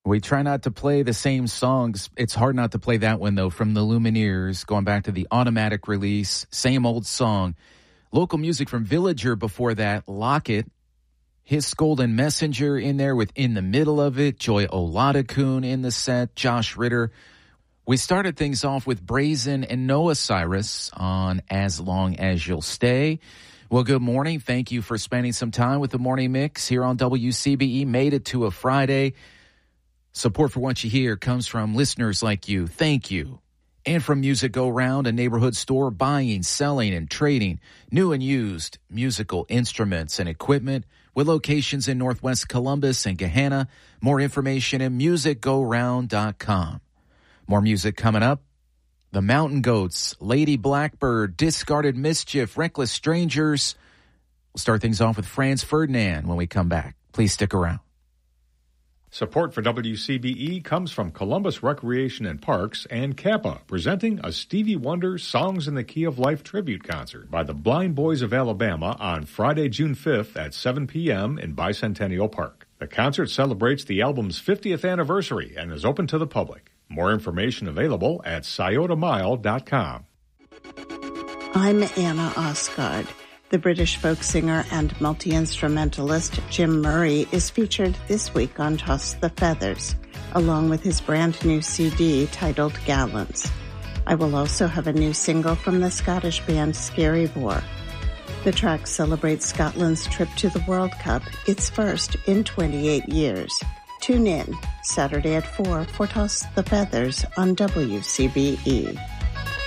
We try not to play the same songs. It's hard not to play that one, though, from the Lumineers, going back to the Automatic release, same old song. Local music from Villager before that, Locket. His Golden Messenger in there with In the Middle of It, Joy Oladokun in the set, Josh Ritter. We started things off with Brazen and Noah Cyrus on As Long As You'll Stay. Well, good morning. Thank you for spending some time with the Morning Mix here on WCBE. Made it to a Friday. Support for what you hear comes from listeners like you. Thank you. And from Music Go Round, a neighborhood store buying, selling, and trading new and used musical instruments and equipment with locations in Northwest Columbus and Gahanna. More information at musicgoround.com. More music coming up. The Mountain Goats, Lady Blackbird, Discarded Mischief, Reckless Strangers. We'll start things off with Franz Ferdinand when we come back. Please stick around. Support for WCBE comes from Columbus Recreation and Parks and Kappa, presenting a Stevie Wonder Songs in the Key of Life tribute concert by the Blind Boys of Alabama on Friday, June 5th at 7 p.m. in Bicentennial Park. The concert celebrates the album's 50th anniversary and is open to the public. More information available at sciotamile.com. I'm Anna Osgard. The British folk singer and multi-instrumentalist Jim Murray is featured this week on Toss the Feathers, along with his brand new CD titled Gallants. I will also have a new single from the Scottish band Scarivore. The track celebrates Scotland's trip to the World Cup, its first in 28 years. Tune in Saturday at 4 for Toss the Feathers on WCBE.